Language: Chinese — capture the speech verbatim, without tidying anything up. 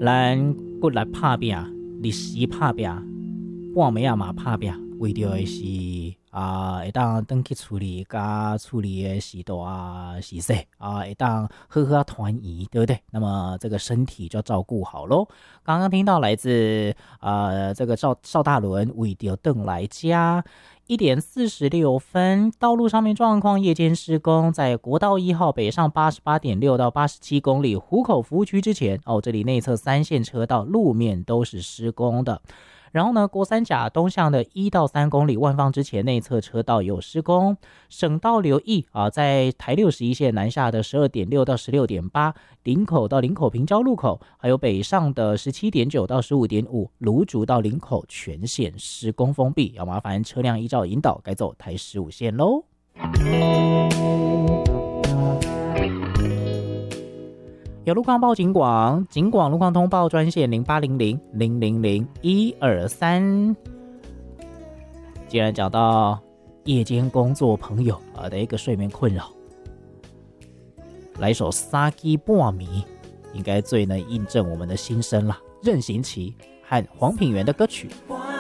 咱骨力拍拼，历史拍拼，半暝啊嘛拍拼，为着的是啊，会当登去处理甲处理的时大啊时细啊，会当好好团圆，对不对？那么这个身体就要照顾好咯。刚刚听到来自呃这个赵邵大伦为着邓来家。一点四十六分，道路上面状况，夜间施工，在国道一号北上八十八点六到八十七公里湖口服务区之前哦，这里内侧三线车道路面都是施工的。然后呢，国三甲东向的一到三公里万方之前内侧车道有施工，省道留意啊，在台六十一线南下的十二点六到十六点八，林口到林口平交路口，还有北上的十七点九到十五点五，芦竹到林口全线施工封闭，要麻烦车辆依照引导改走台十五线喽。有路况报警广，警广路况通报专线零八零零零零零一二三。既然讲到夜间工作朋友啊的一个睡眠困扰，来一首《三更半暝》应该最能印证我们的心声啦。任贤齐和黄品源的歌曲。